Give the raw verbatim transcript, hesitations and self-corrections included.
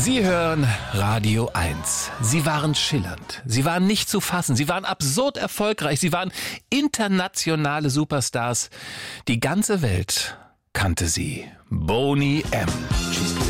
Sie hören Radio eins. Sie waren schillernd. Sie waren nicht zu fassen. Sie waren absurd erfolgreich. Sie waren internationale Superstars. Die ganze Welt kannte sie. Boney M.